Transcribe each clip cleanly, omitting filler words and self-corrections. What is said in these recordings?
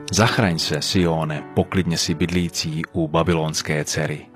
Zachraň se, Sione, poklidně si bydlící u babylonské dcery.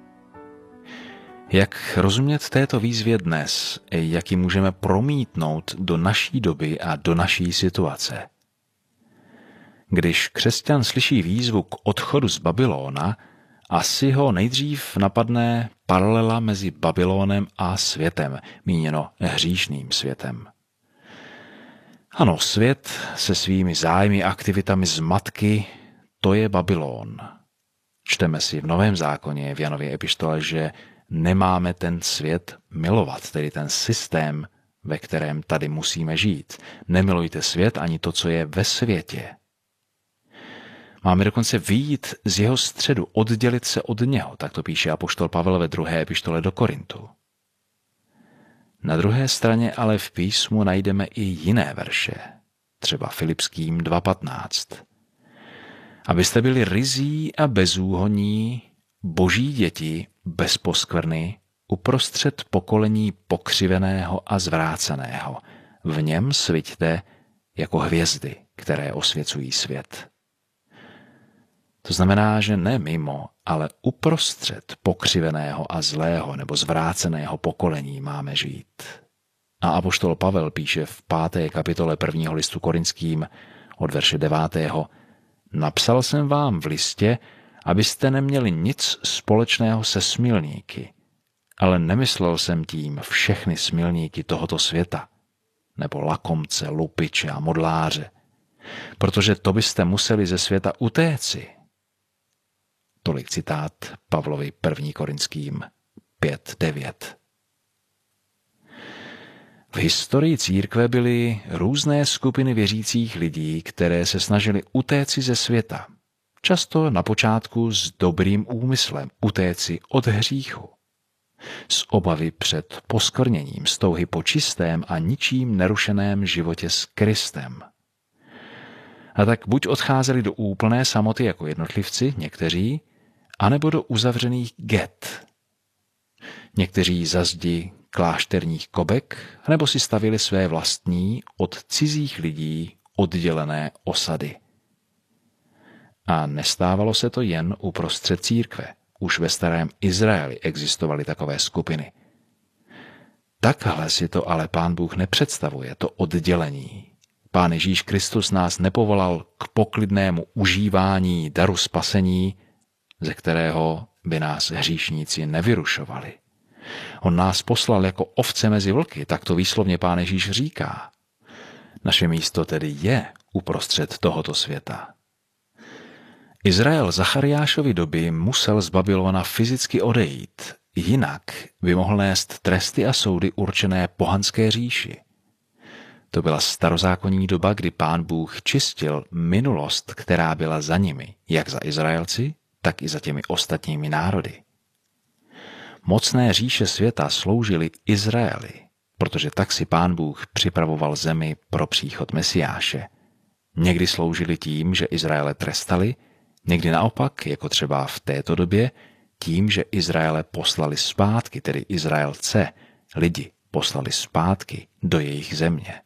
Jak rozumět této výzvě dnes, jak ji můžeme promítnout do naší doby a do naší situace? Když křesťan slyší výzvu k odchodu z Babylona, asi ho nejdřív napadne paralela mezi Babylonem a světem, míněno hříšným světem. Ano, svět se svými zájmy, aktivitami, zmatky, to je Babylon. Čteme si v Novém zákoně v Janově epištole, že nemáme ten svět milovat, tedy ten systém, ve kterém tady musíme žít. Nemilujte svět ani to, co je ve světě. Máme dokonce vyjít z jeho středu, oddělit se od něho, tak to píše apoštol Pavel ve 2. epištole do Korintu. Na druhé straně ale v písmu najdeme i jiné verše, třeba Filipským 2.15. Abyste byli ryzí a bezúhonní, boží děti bez poskvrny, uprostřed pokolení pokřiveného a zvráceného. V něm sviťte jako hvězdy, které osvěcují svět. To znamená, že ne mimo, ale uprostřed pokřiveného a zlého nebo zvráceného pokolení máme žít. A apoštol Pavel píše v 5. kapitole 1. listu Korinským od verše 9. Napsal jsem vám v listě, abyste neměli nic společného se smilníky, ale nemyslel jsem tím všechny smilníky tohoto světa, nebo lakomce, lupiče a modláře, protože to byste museli ze světa utéci. Tolik citát Pavlovi 1. Korinským 5.9. V historii církve byly různé skupiny věřících lidí, které se snažily utéci ze světa. Často na počátku s dobrým úmyslem utéci od hříchu. Z obavy před poskvrněním, z touhy po čistém a ničím nerušeném životě s Kristem. A tak buď odcházeli do úplné samoty jako jednotlivci, někteří, anebo do uzavřených get. Někteří za zdi klášterních kobek, nebo si stavili své vlastní od cizích lidí oddělené osady. A nestávalo se to jen uprostřed církve. Už ve starém Izraeli existovaly takové skupiny. Takhle si to ale Pán Bůh nepředstavuje, to oddělení. Pán Ježíš Kristus nás nepovolal k poklidnému užívání daru spasení, ze kterého by nás hříšníci nevyrušovali. On nás poslal jako ovce mezi vlky, tak to výslovně Pán Ježíš říká. Naše místo tedy je uprostřed tohoto světa. Izrael Zachariášovy doby musel z Babylona fyzicky odejít, jinak by mohl nést tresty a soudy určené pohanské říši. To byla starozákonní doba, kdy Pán Bůh čistil minulost, která byla za nimi, jak za Izraelci, tak i za těmi ostatními národy. Mocné říše světa sloužily Izraeli, protože tak si Pán Bůh připravoval zemi pro příchod Mesiáše. Někdy sloužili tím, že Izraele trestali, někdy naopak, jako třeba v této době, tím, že Izraele poslali zpátky, tedy Izraelce, lidi poslali zpátky do jejich země.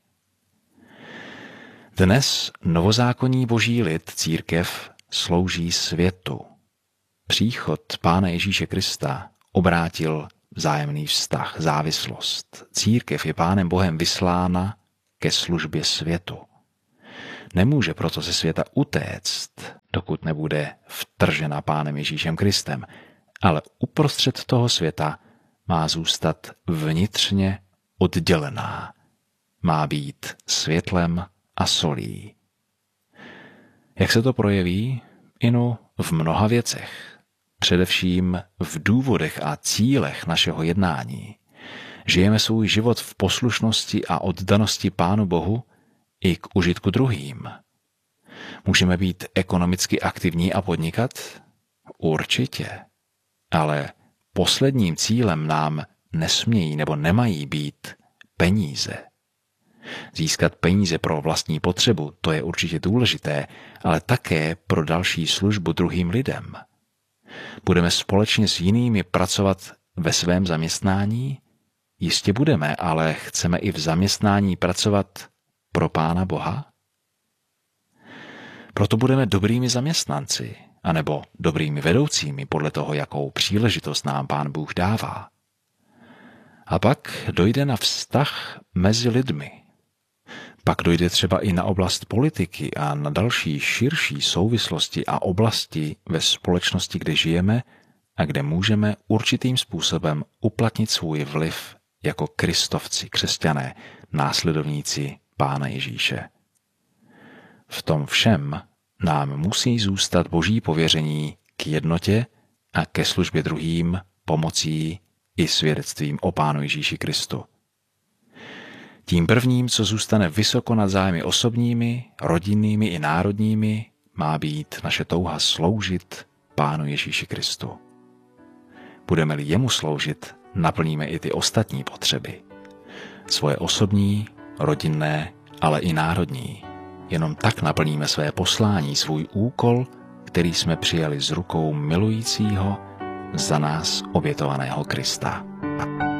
Dnes novozákonní boží lid, církev, slouží světu. Příchod Pána Ježíše Krista obrátil vzájemný vztah, závislost. Církev je Pánem Bohem vyslána ke službě světu. Nemůže proto ze světa utéct, dokud nebude vtržena Pánem Ježíšem Kristem, ale uprostřed toho světa má zůstat vnitřně oddělená. Má být světlem a solí. Jak se to projeví? Inu v mnoha věcech. Především v důvodech a cílech našeho jednání. Žijeme svůj život v poslušnosti a oddanosti Pánu Bohu i k užitku druhým. Můžeme být ekonomicky aktivní a podnikat? Určitě. Ale posledním cílem nám nesmějí nebo nemají být peníze. Získat peníze pro vlastní potřebu, to je určitě důležité, ale také pro další službu druhým lidem. Budeme společně s jinými pracovat ve svém zaměstnání? Jistě budeme, ale chceme i v zaměstnání pracovat pro Pána Boha? Proto budeme dobrými zaměstnanci, anebo dobrými vedoucími podle toho, jakou příležitost nám Pán Bůh dává. A pak dojde na vztah mezi lidmi. Pak dojde třeba i na oblast politiky a na další širší souvislosti a oblasti ve společnosti, kde žijeme a kde můžeme určitým způsobem uplatnit svůj vliv jako kristovci, křesťané, následovníci Pána Ježíše. V tom všem nám musí zůstat Boží pověření k jednotě a ke službě druhým pomocí i svědectvím o Pánu Ježíši Kristu. Tím prvním, co zůstane vysoko nad zájmy osobními, rodinnými i národními, má být naše touha sloužit Pánu Ježíši Kristu. Budeme-li jemu sloužit, naplníme i ty ostatní potřeby. Svoje osobní, rodinné, ale i národní. Jenom tak naplníme své poslání, svůj úkol, který jsme přijali z rukou milujícího, za nás obětovaného Krista.